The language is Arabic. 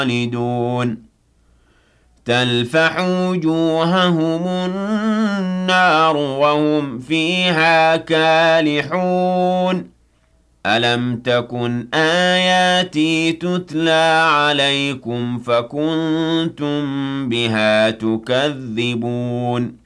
خالدون تلفح وجوههم النار وهم فيها كالحون ألم تكن آياتي تتلى عليكم فكنتم بها تكذبون